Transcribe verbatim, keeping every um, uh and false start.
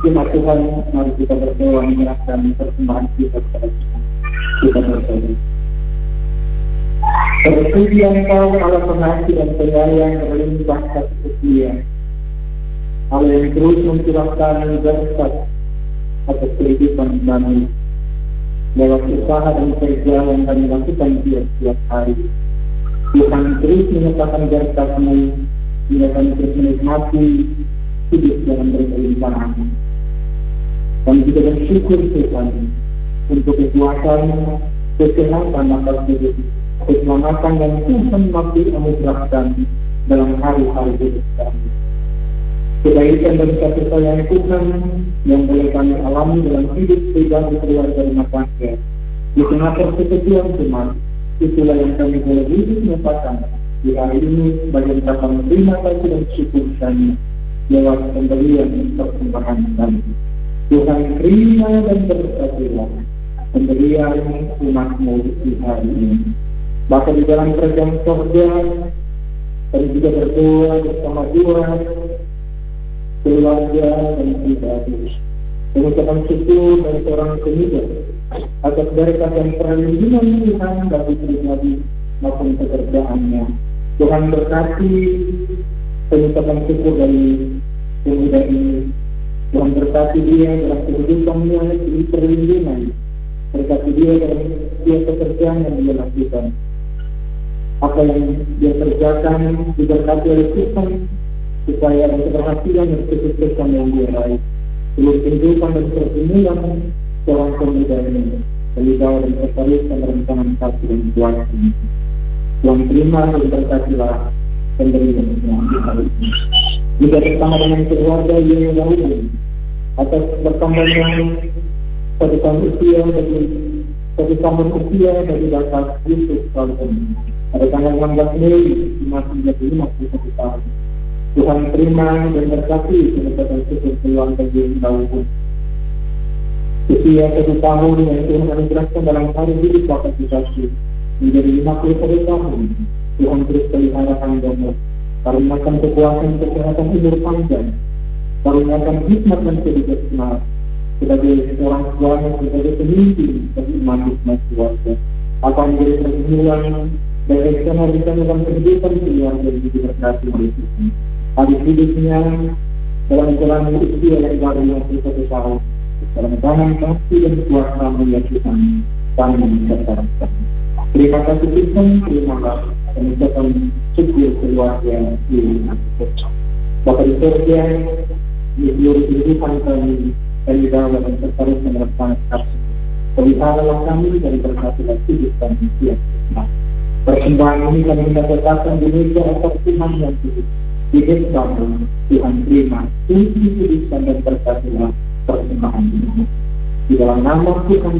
Terima Tuhan, mari kita berdoa menyerahkan persembahan kita kepada Tuhan. Kita berdoa. Bersedia Engkau Allah pengasih dan penyayang berlimpah kasih setia, Allah yang terus mencurahkan berkat atas kehidupan kami lewat usaha dan kerja yang kami lakukan tiap-tiap hari. Tuhan terus menyatakan berkat-Mu hingga kami terus menikmati hidup dalam berkelimpahan. Kami juga bersyukur Tuhan untuk kekuatan, kesehatan atas hidup, keselamatan yang Tuhan masih anugerahkan dalam hari-hari hidup kami. Kebaikan dan kasih sayang Tuhan yang boleh kami alami dalam hidup pribadi keluarga rumah tangga di tengah persekutuan umat, itulah yang kami boleh hidup menyatakan di hari ini sebagai ucapan terima kasih dan syukur kami lewat pemberian persembahan kami. Tuhan terima dan berkatilah pemberian umat-Mu di hari ini. Bahkan di dalam kerajaan surga, kami juga berdoa bersama Tuhan, keluarga dan pribadi, mengucapkan syukur dari seorang pemuda atas berkat dan perlindungan Tuhan bagi pribadi maupun pekerjaannya. Tuhan berkati pengucapan syukur dari pemuda ini. Tuhan berkati dia dalam kehidupannya di perlindungan, berkati dia dalam setiap pekerjaan yang dia lakukan. Apa yang dia kerjakan diberkati oleh Tuhan supaya ada keberhasilan dan kesuksesan yang dia raih. Seluruh kehidupan dan pertemuan seorang pemuda ini terlibat dan tertarik dalam rencangan kasih dan kuasa. Tuhan terima dan berkatilah pemberian yang hari ini. Juga bersama dengan keluarga yang dahulu atas bertambahnya satu tahun usia dari satu tahun usia dari Bapak Yusuf Kalben pada tanggal enam belas Mei masih menjadi lima puluh satu tahun. Tuhan terima dan berkati kepada syukur keluarga yang dahulu. Usia satu tahun yang Tuhan anugerahkan dalam hari hidup Bapak Yusuf menjadi lima puluh satu tahun. Tuhan terus pelihara hamba-Mu, karuniakan kekuatan kesehatan umur panjang, karuniakan hikmat dan kebijaksanaan sebagai seorang suami, sebagai pemimpin bagi umat hikmat keluarga. Akan menjadi pergumulan dan rencana-rencana dalam kehidupan keluarga yang diberkati oleh Tuhan. Habis hidupnya dalam menjalani usia yang baru lima puluh satu tahun, dalam tangan kasih dan kuasa-Mu ya Tuhan, kami mengucapkan terima kasih Tuhan, terima kasih. Mengucapkan syukur keluarga di Bapak di surga, di seluruh kehidupan kami, kami dalam dan tertarik menerapkan kasih. Peliharalah kami dari berkati-kati hidup kami tiap hari. Persembahan ini kami mendapatkan di meja atas Tuhan yang hidup. Hidup bangun, Tuhan terima, puji kuduskan dan berkatilah persembahan ini. Di dalam nama Tuhan